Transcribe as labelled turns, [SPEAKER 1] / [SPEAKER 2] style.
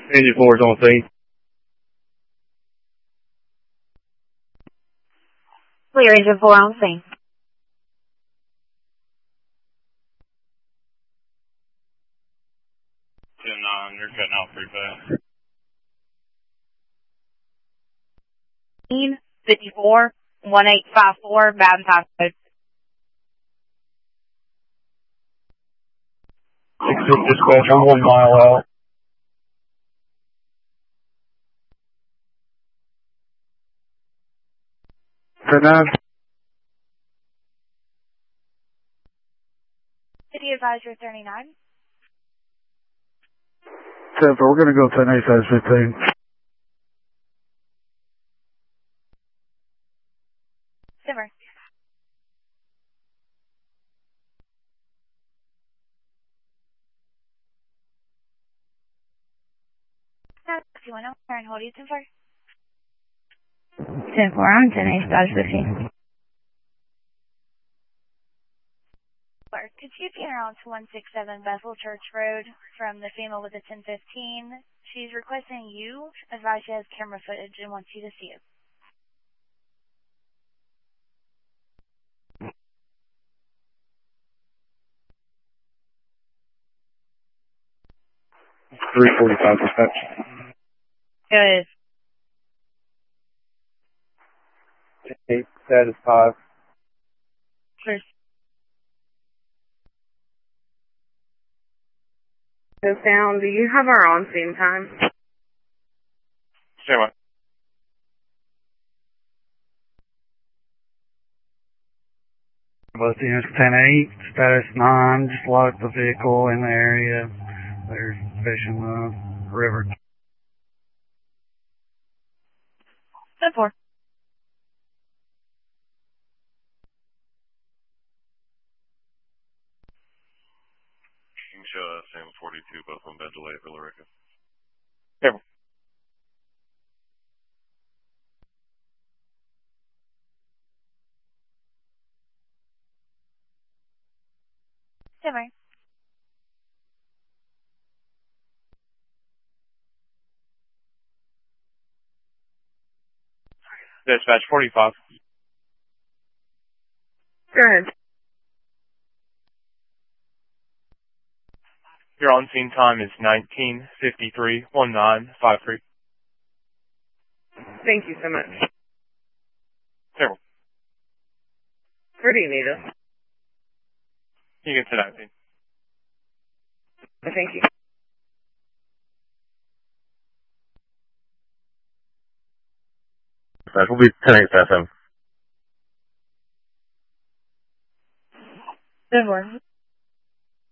[SPEAKER 1] Engine 4 is on scene.
[SPEAKER 2] Clear engine 4 on scene.
[SPEAKER 1] 10-9, you're cutting out pretty fast.
[SPEAKER 2] 54 1854 Valentine Road.
[SPEAKER 1] 6-6 dispatch, I'm 1 mile out. For 9.
[SPEAKER 2] City Advisor 39.
[SPEAKER 1] 10-4, we're going to go 10-8, size 15.
[SPEAKER 2] Simmer. If you want to turn, hold you 10-4. 10-4 on 10-8, size 15. Could you be around to 167 Bethel Church Road from the female with the 1015? She's requesting you, advise she has camera footage and wants you to see it.
[SPEAKER 1] .345 dispatch.
[SPEAKER 2] Good.
[SPEAKER 1] 8, status 5.
[SPEAKER 2] First.
[SPEAKER 3] Down, do you have our on-scene time?
[SPEAKER 1] Say what? Both units 10-8, status 9, just locked the vehicle in the area. They're fishing the river.
[SPEAKER 2] 10-4.
[SPEAKER 4] You can show Sam 42, both on bed delay for Lorica.
[SPEAKER 1] Careful.
[SPEAKER 2] Simmer.
[SPEAKER 1] Dispatch 45.
[SPEAKER 3] Go ahead.
[SPEAKER 1] Your on-scene time is 19:53:19:53.
[SPEAKER 3] Thank you so much.
[SPEAKER 1] Careful.
[SPEAKER 3] Where do you need us?
[SPEAKER 1] You get to 19.
[SPEAKER 3] Thank you.
[SPEAKER 4] Dispatch, we'll be 10-8 fast 7.
[SPEAKER 2] 10-4.